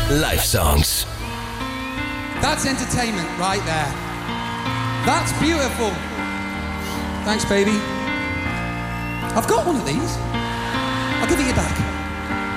Life songs. That's entertainment right there. That's beautiful. Thanks, baby. I've got one of these. I'll give it you back.